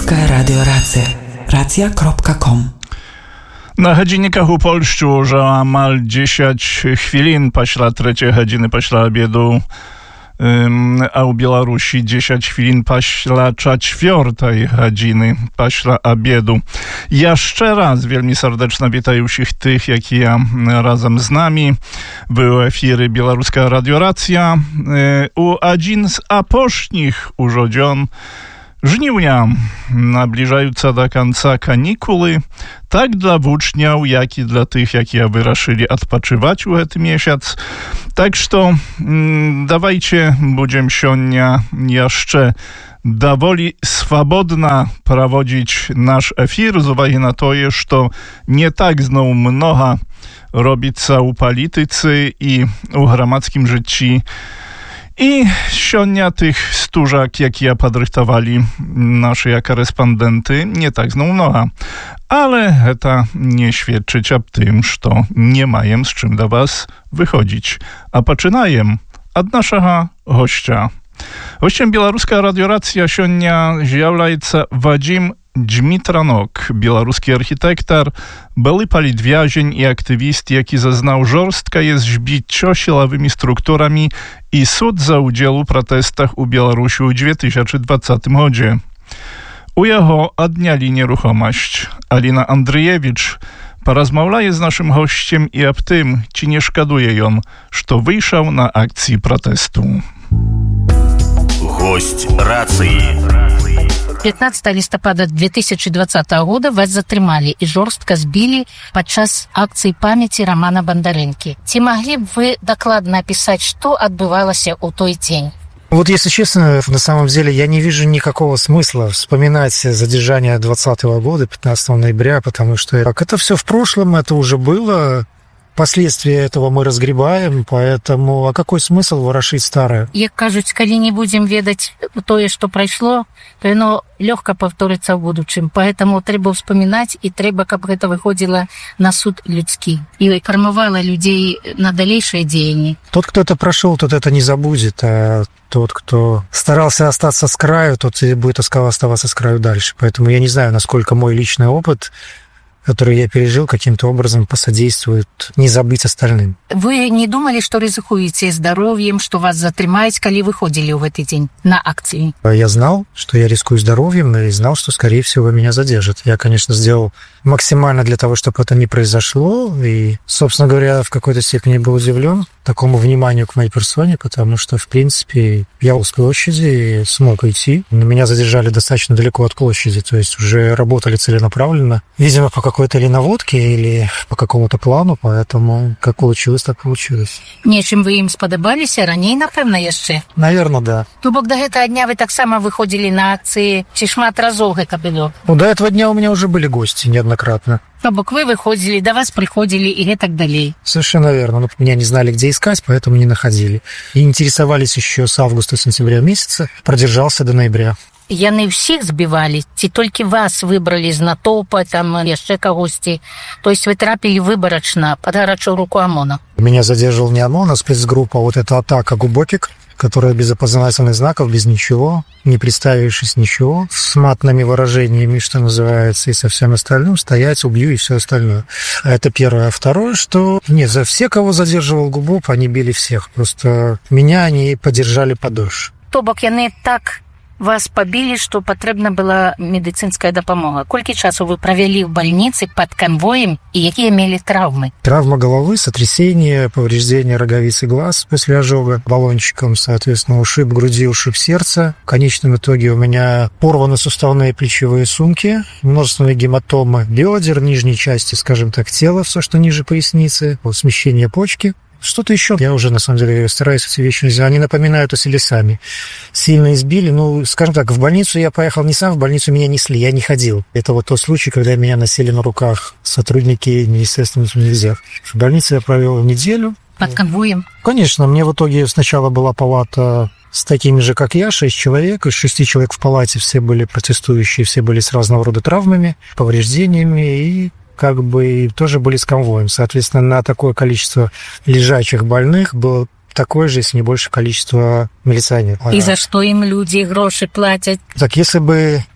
Białoruska Radio Racja. Racja.com. На годинниках у Польщі вже амаль 10 хвилин після 3 години після обіду, а у Білорусі 10 хвилин після 4 години після обіду. Я ще раз вельми сердечно вітаю всіх тих, які разом з нами в ефірі Білоруська радіорація. У один з апошніх уже днів жніўня набліжаюцца до конца канікулы, так для вучняў, як і для тых, якія вырашылі адпачываць у гэты месяц. Так што давайце будзем сёння яшчэ даволі свабодна праводзіць наш эфір з увагі на тое, што не так зноў многа робіцца ў палітыцы і ў грамадскім жыцці. І сёння тых стужак, якія падрыхтавалі нашыя корэспандэнты, не так зноў многа. Але гэта не świadczyć аб тым, што не маем з чым да вас выходзіць. А пачынаем ад нашага госця. Госцем Беларуская радіорація сёння з'яўляецца Вадзім Дмітранок, беларускі архітэктар, былы палітвязень і актывіст, які зазнаў жорсткае збіццё сілавымі структурамі і суд за ўдзел у пратэстах у Беларусі ў 2020 годзе. У яго аднялі нерухомасць. Аліна Андрыевіч паразмаўляе з нашым госцем і аб тым, ці не шкадуе ён, што выйшаў на акцыі пратэсту. Гость рацыі. 15 листопада 2020 года вас затрымалі і жорстка збілі падчас акцыі памяці Романа Бондаренкі. Ці маглі б вы дакладна описать, что отбывалася ў той день? Вот, если честно, на самом деле я не вижу никакого смысла вспоминать задержание 2020 года, 15 ноября, потому что это все в прошлом, это уже было. Последствия этого мы разгребаем, поэтому какой смысл ворошить старое? Як кажуць, калі не будем ведаць тое, што прайшло, то яно лёгка паўторыцца ў будучым. Поэтому трэба ўспамінаць і трэба, каб гэта выходзіла на суд людскі і фармавала людзей на далейшие дзеянні. Тот, кто это прошел, тот это не забудет, а тот, кто старался остаться с краю, тот и будет оставаться с краю дальше. Поэтому я не знаю, насколько мой личный опыт, который я пережил, каким-то образом посодействует не забыть остальным. Вы не думали, что ризыкуете здоровьем, что вас затрымаюць, калі вы ходили в этот день на акции? Я знал, что я рискую здоровьем, и знал, что, скорее всего, меня задержат. Я, конечно, сделал максимально для того, чтобы это не произошло, и, собственно говоря, в какой-то степени был удивлен такому вниманию к моей персоне, потому что, в принципе, я с площади и смог идти. Но меня задержали достаточно далеко от площади, то есть уже работали целенаправленно. Видимо, по какой-то или наводке, или по какому-то плану, поэтому как получилось, так получилось. Нечым вы им спадабаліся раней, напэўна, яшчэ? Наверное, да. То бок до гэтага дня вы таксама выходили на акции, ці шмат разоў гэта было? Ну, до этого дня у меня уже были гости неоднократно. То бок вы выходили, до вас приходили и гэтак далей? Совершенно верно. Но меня не знали, где искать, поэтому не находили. И интересовались еще с августа-сентября месяца. Продержался до ноября. Яны ўсіх збівалі, ці толькі вас выбралі з натоўпа, там яшчэ кагосьці? То есть вы трапілі выбарачна пад гарачую руку ОМОНа? Меня задерживал не ОМОН, а спецгруппа, вот эта атака «Губокик», которая без опознавательных знаков, без ничего, не представившись ничего, с матными выражениями, что называется, и со всем остальным, стоять, убью и все остальное. Это первое. А второе, что нет, за все, кого задерживал ГУБОП, они били всех. Просто меня они подержали подольше. То бок яны так вас побили, что потребна была медицинская допомога. Колькі часу вы провели в больнице под конвоем и какие имели травмы? Травма головы, сотрясение, повреждение роговицы глаз после ожога баллончиком, соответственно, ушиб груди, ушиб сердца. В конечном итоге у меня порваны суставные плечевые сумки, множественные гематомы бедер, нижней части, скажем так, тела, все, что ниже поясницы, смещение почки. Что-то еще. Я уже, на самом деле, стараюсь эти вещи... Они напоминают о себе сами. Сильно избили. Ну, скажем так, в больницу я поехал не сам, в больницу меня несли, я не ходил. Это вот тот случай, когда меня носили на руках сотрудники Министерства внутренних дел. В больнице я провел неделю. Под конвоем? Конечно. Мне в итоге сначала была палата с такими же, как я, 6 человек. Из 6 человек в палате все были протестующие, все были с разного рода травмами, повреждениями и... как бы тоже были с конвоем. Соответственно, на такое количество лежачих больных было такое же, если не больше, количество милиционеров. И за что им люди гроши платят? Так, если бы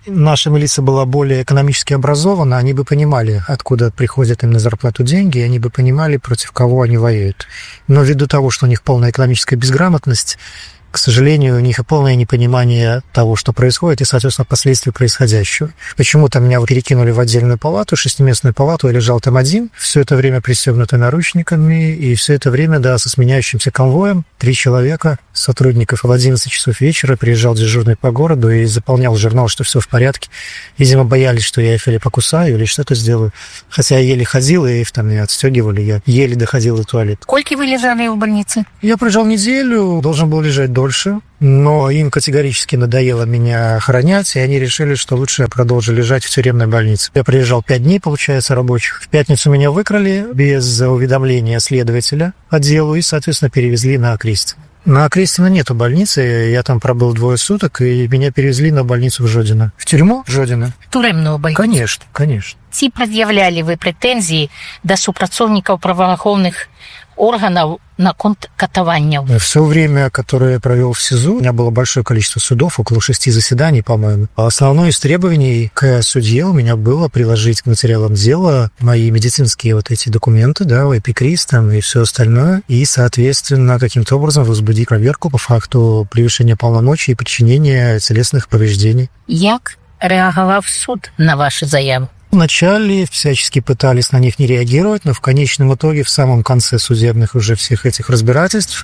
наша милиция была более экономически образована, они бы понимали, откуда приходят им на зарплату деньги, и они бы понимали, против кого они воюют. Но ввиду того, что у них полная экономическая безграмотность, к сожалению, у них и полное непонимание того, что происходит, и, соответственно, последствий происходящего. Почему-то меня перекинули в отдельную палату, 6-местную палату, я лежал там один, все это время пристегнутый наручниками, и все это время, да, со сменяющимся конвоем, 3 человека, сотрудников, в 11 часов вечера приезжал дежурный по городу и заполнял журнал, что все в порядке. Видимо, боялись, что я их или покусаю, или что-то сделаю. Хотя я еле ходил, и их там меня отстегивали, я еле доходил до туалета. Сколько вы лежали в больнице? Я пролежал неделю, должен был лежать дольше, но им категорически надоело меня охранять, и они решили, что лучше я продолжу лежать в тюремной больнице. Я пролежал 5 дней, получается, рабочих. В пятницу меня выкрали без уведомления следователя отделу и, соответственно, перевезли на Окрестино. На Окрестино нету больницы, я там пробыл 2 суток, и меня перевезли на больницу в Жодино. В тюрьму Жодино? Тюремную больницу? Конечно, конечно. Ці пред'являли ви претензії до супрацовників правоохоронних органов на конт катования? Все время, которое я провел в СИЗО, у меня было большое количество судов, около 6 заседаний, по-моему. А основное из требований к судье у меня было приложить к материалам дела мои медицинские вот эти документы, да, эпикриз там и все остальное, и, соответственно, каким-то образом возбудить проверку по факту превышения полномочий и причинения телесных повреждений. Як реагував суд на ваши заявы? Вначале всячески пытались на них не реагировать, но в конечном итоге, в самом конце судебных уже всех этих разбирательств,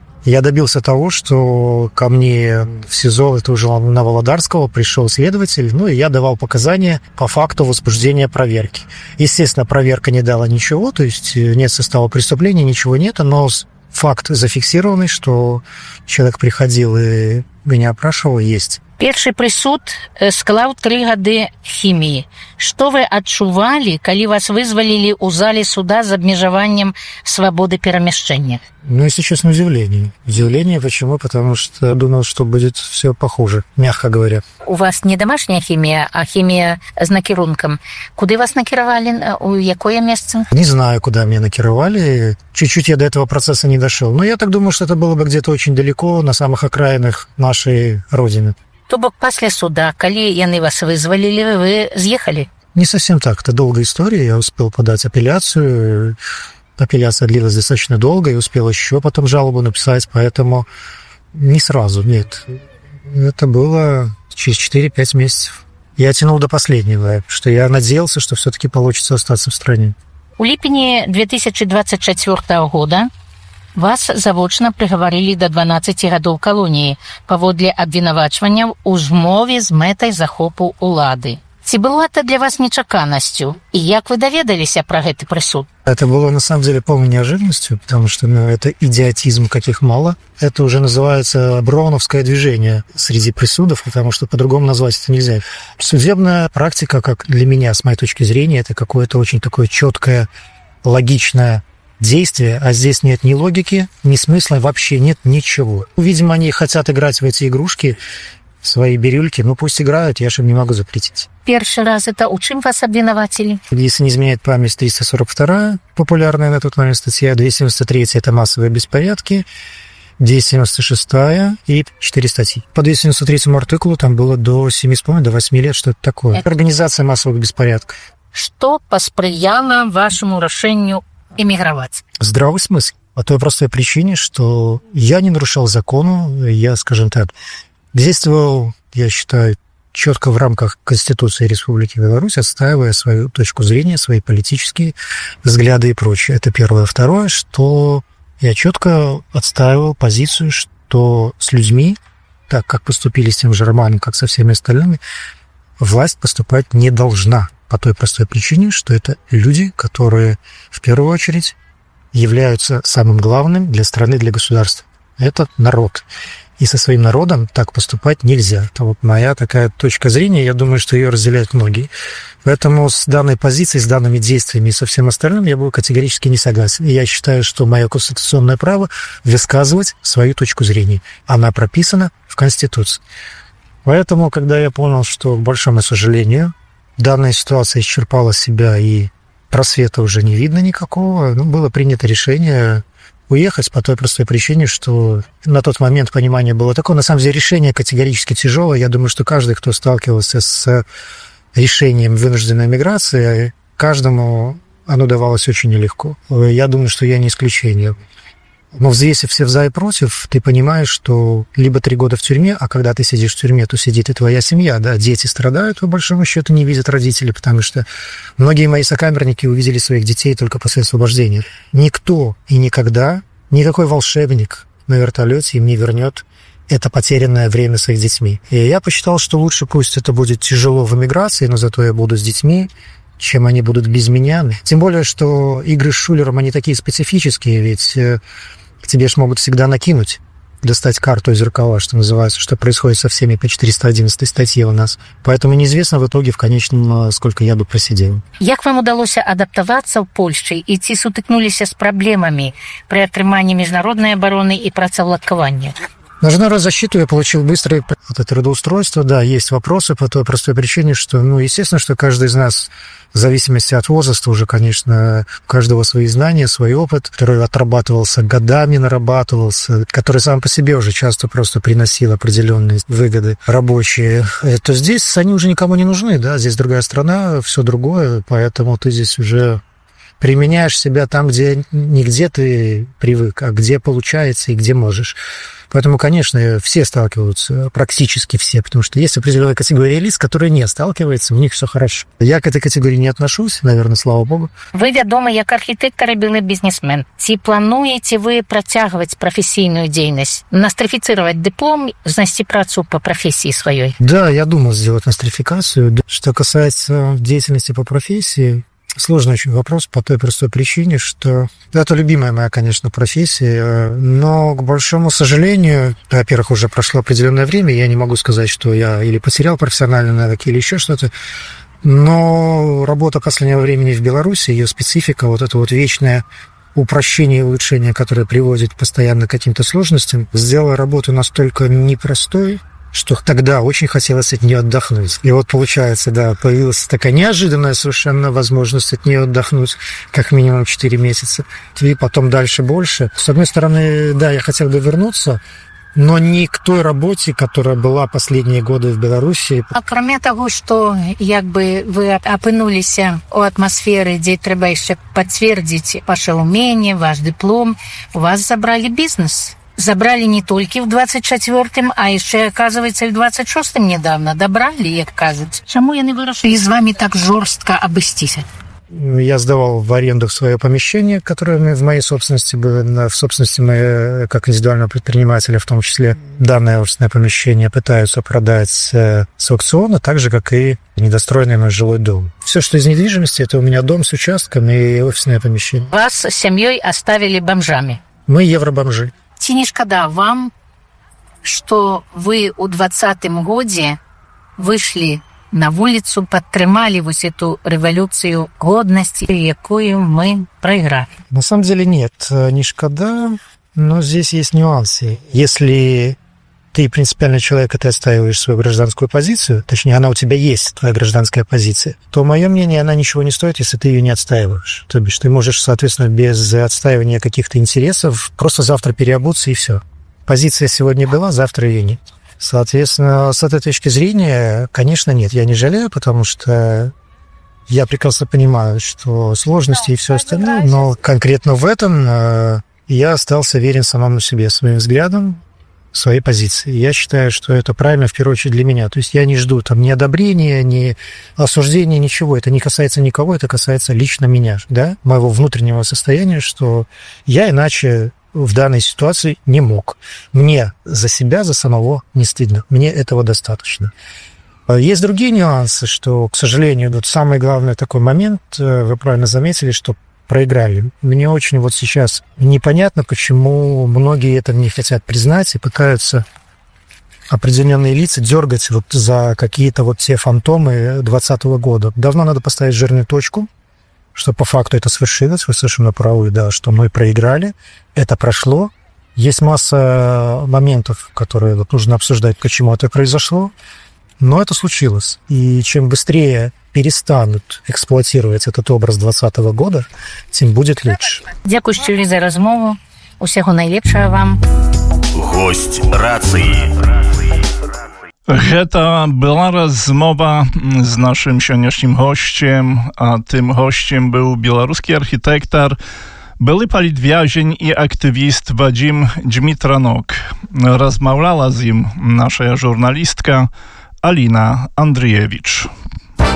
я добился того, что ко мне в СИЗО, это уже на Володарского, пришел следователь, и я давал показания по факту возбуждения проверки. Естественно, проверка не дала ничего, то есть нет состава преступления, ничего нет, но факт зафиксированный, что человек приходил и меня опрашивал, есть. Першы прысуд склаў 3 гады хіміі. Што вы адчувалі, калі вас вызвалілі ў зале суда з абмежаваннем свабоды перамяшчэння? Если честно, удивление. Удивление, почему? Потому что думал, что будет все похуже, мягко говоря. У вас не домашняя хімія, а хімія з накірункам. Куды вас накіравалі? У якое место? Не знаю, куда меня накировали. Чуть-чуть я до этого процесса не дошел. Но я так думаю, что это было бы где-то очень далеко, на самых окраинах нашей родины. То бок пасля суда, калі яны вас вызвалілі, вы з'ехалі? Не совсем так. Это долгая история. Я успел подать апелляцию. Апелляция длилась достаточно долго, и успел еще потом жалобу написать, поэтому не сразу, нет. Это было через 4-5 месяцев. Я тянул до последнего, что я надеялся, что все-таки получится остаться в стране. У ліпені 2024 года вас завочна прыгаварылі да 12 гадоў калоніі паводле абвінавачвання ў змове з мэтай захопу улады. Ці было это для вас нечаканасцю? И як вы доведалися про гэты прысуд? Это было на самом деле полной неожиданностью, потому что это идиотизм, каких мало. Это уже называется броуновское движение среди присудов, потому что по-другому назвать это нельзя. Судебная практика, как для меня, с моей точки зрения, это какое-то очень такое четкое, логичное действие, а здесь нет ни логики, ни смысла, вообще нет ничего. Видимо, они хотят играть в эти игрушки, свои бирюльки, пусть играют, я же им не могу запретить. Первый раз это у чем вас обвинуватили? Если не изменяет память, 342 популярная на тот момент статья, 273 это массовые беспорядки, 296 и 4 статьи. По 293 артикулу там было до 7,5, до 8 лет, что это такое. Организация массовых беспорядков. Что посприяло вашему решению эмигровать? Здравый смысл. По той простой причине, что я не нарушал закону, я, скажем так, действовал, я считаю, четко в рамках Конституции Республики Беларусь, отстаивая свою точку зрения, свои политические взгляды и прочее. Это первое. Второе, что я четко отстаивал позицию, что с людьми, так как поступили с тем же Романом, как со всеми остальными, власть поступать не должна. По той простой причине, что это люди, которые в первую очередь являются самым главным для страны, для государства. Это народ. И со своим народом так поступать нельзя. Это вот моя такая точка зрения, я думаю, что ее разделяют многие. Поэтому с данной позицией, с данными действиями и со всем остальным я был категорически не согласен. И я считаю, что мое конституционное право высказывать свою точку зрения. Она прописана в Конституции. Поэтому, когда я понял, что, к большому сожалению, данная ситуация исчерпала себя и просвета уже не видно никакого, было принято решение уехать по той простой причине, что на тот момент понимание было такое. На самом деле решение категорически тяжелое. Я думаю, что каждый, кто сталкивался с решением вынужденной миграции, каждому оно давалось очень нелегко. Я думаю, что я не исключение. Но взвесив все за и против, ты понимаешь, что либо 3 года в тюрьме, а когда ты сидишь в тюрьме, то сидит и твоя семья, да, дети страдают, по большому счету не видят родителей, потому что многие мои сокамерники увидели своих детей только после освобождения. Никто и никогда, никакой волшебник на вертолете им не вернет это потерянное время с их детьми. И я посчитал, что лучше пусть это будет тяжело в эмиграции, но зато я буду с детьми, чем они будут без меня. Тем более, что игры с шулером, они такие специфические, ведь к тебе ж могут всегда накинуть, достать карту из рукава, что называется, что происходит со всеми по 411 статье у нас. Поэтому неизвестно в итоге в конечном, сколько я бы просидел. Як вам удалося адаптавацца ў Польшчы і ці сутыкнуліся з праблемамі пры атрыманні міжнароднай абароны і працаўладкавання? На международную защиту я получил быстрое трудоустройство. Да, есть вопросы по той простой причине, что, естественно, что каждый из нас, в зависимости от возраста, уже, конечно, у каждого свои знания, свой опыт, который отрабатывался годами, нарабатывался, который сам по себе уже часто просто приносил определенные выгоды рабочие, то здесь они уже никому не нужны, да, здесь другая страна, все другое, поэтому ты здесь уже применяешь себя там, где нигде ты привык, а где получается и где можешь. Поэтому, конечно, все сталкиваются, практически все, потому что есть определенная категория лиц, которые не сталкиваются, у них все хорошо. Я к этой категории не отношусь, наверное, слава богу. Вы вядомы як архітэктар і былы бізнесмен. Ці плануеце вы працягваць прафесійную дзейнасць, нострифицировать диплом, знайсці працу по профессии своей? Да, я думал сделать нострификацию. Что касается деятельности по профессии, сложный очень вопрос по той простой причине, что это любимая моя, конечно, профессия, но, к большому сожалению, во-первых, уже прошло определенное время, я не могу сказать, что я или потерял профессиональные навыки, или еще что-то, но работа последнего времени в Беларуси, ее специфика, вот это вот вечное упрощение и улучшение, которое приводит постоянно к каким-то сложностям, сделала работу настолько непростой, что тогда очень хотелось от нее отдохнуть. И вот получается, да, появилась такая неожиданная совершенно возможность от нее отдохнуть как минимум 4 месяца. И потом дальше больше. С одной стороны, да, я хотел бы вернуться, но не к той работе, которая была последние годы в Беларуси. Кроме того, что вы опынуліся у атмосферы, где трэба еще подтвердить ваше умение, ваш диплом, у вас забрали бизнес. Забрали не только в 24-м, а еще, оказывается, и в 26-м недавно. Добрали, як кажуть. Чему яны вырашили с вами так жестко обыстись? Я сдавал в аренду свое помещение, которое в моей собственности было, в собственности моей, как индивидуального предпринимателя, в том числе данное офисное помещение пытаются продать с аукциона, так же, как и недостроенный мой жилой дом. Все, что из недвижимости, это у меня дом с участком и офисное помещение. Вас с семьей оставили бомжами? Мы евробомжи. Ці не шкада вам, что вы у 20-м году вышли на улицу, подтримали вот эту революцию годности, якую мы проиграли? На самом деле нет, не шкода, но здесь есть нюансы. Если ты принципиальный человек, и ты отстаиваешь свою гражданскую позицию, точнее, она у тебя есть, твоя гражданская позиция, то, мое мнение, она ничего не стоит, если ты ее не отстаиваешь. То бишь ты можешь, соответственно, без отстаивания каких-то интересов просто завтра переобуться и все. Позиция сегодня была, завтра ее нет. Соответственно, с этой точки зрения, конечно, нет, я не жалею, потому что я прекрасно понимаю, что сложности и все остальное, но конкретно в этом я остался верен самому себе, своим взглядам, своей позиции. Я считаю, что это правильно, в первую очередь, для меня. То есть я не жду там ни одобрения, ни осуждения, ничего. Это не касается никого, это касается лично меня, да, моего внутреннего состояния, что я иначе в данной ситуации не мог. Мне за себя, за самого не стыдно. Мне этого достаточно. Есть другие нюансы, что, к сожалению, вот самый главный такой момент, вы правильно заметили, что проиграли. Мне очень вот сейчас непонятно, почему многие это не хотят признать и пытаются определенные лица дергать вот за какие-то вот те фантомы 2020 года. Давно надо поставить жирную точку, что по факту это свершилось, вы совершенно правы, да, что мы проиграли, это прошло. Есть масса моментов, которые вот нужно обсуждать, почему это произошло, но это случилось. И чем быстрее перестанут эксплуатировать этот образ 2020 года, тем будет лучше. Дякую щиро за розмову. Усяго найлепшага вам. Гость рацыі. Гэта была размова з нашым сённяшнім госцем, а тым госцем быў беларускі архітэктар, былы палітвязень і актывіст Вадзім Дмітранок. Размаўляла з ім нашая журналістка Аліна Андрыевіч.